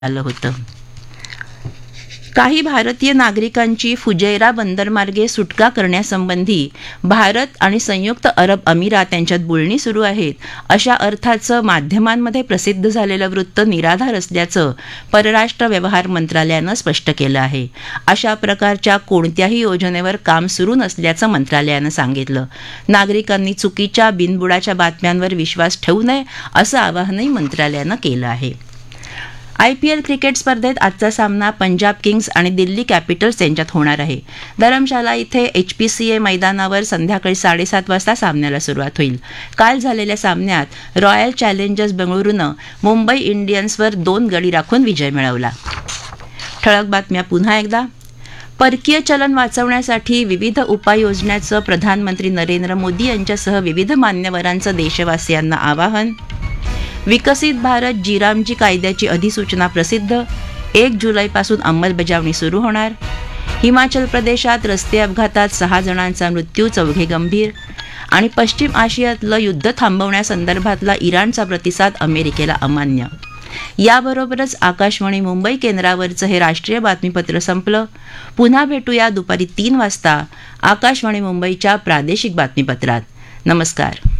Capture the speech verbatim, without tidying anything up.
आलं होतं. काही भारतीय नागरिकांची फुजैरा बंदरमार्गे सुटका करण्यासंबंधी भारत आणि संयुक्त अरब अमिरात यांच्यात बोलणी सुरू आहेत, अशा अर्थाचं माध्यमांमध्ये प्रसिद्ध झालेलं वृत्त निराधार असल्याचं परराष्ट्र व्यवहार मंत्रालयानं स्पष्ट केलं आहे. अशा प्रकारच्या कोणत्याही योजनेवर काम सुरू नसल्याचं मंत्रालयानं सांगितलं. नागरिकांनी चुकीच्या बिनबुडाच्या बातम्यांवर विश्वास ठेवू नये असं आवाहनही मंत्रालयानं केलं आहे. आय पी एल क्रिकेट स्पर्धेत आजचा सामना पंजाब किंग्स आणि दिल्ली कॅपिटल्स यांच्यात होणार आहे. धरमशाला इथे एच पी सी ए मैदानावर संध्याकाळी साडेसात वाजता सामन्याला सुरुवात होईल. काल झालेल्या सामन्यात रॉयल चॅलेंजर्स बेंगळुरूनं मुंबई इंडियन्सवर दोन गडी राखून विजय मिळवला. ठळक बातम्या पुन्हा एकदा. परकीय चलन वाचवण्यासाठी विविध उपाययोजनांचं प्रधानमंत्री नरेंद्र मोदी यांच्यासह विविध मान्यवरांचं देशवासियांना आवाहन. विकसित भारत जीरामजी कायद्याची अधिसूचना प्रसिद्ध, एक जुलैपासून अंमलबजावणी सुरू होणार. हिमाचल प्रदेशात रस्ते अपघातात सहा जणांचा मृत्यू, चौघे गंभीर. आणि पश्चिम आशियातलं युद्ध थांबवण्यासंदर्भातला इराणचा प्रतिसाद अमेरिकेला अमान्य. याबरोबरच आकाशवाणी मुंबई केंद्रावरचं हे राष्ट्रीय बातमीपत्र संपलं. पुन्हा भेटूया दुपारी तीन वाजता आकाशवाणी मुंबईच्या प्रादेशिक बातमीपत्रात. नमस्कार.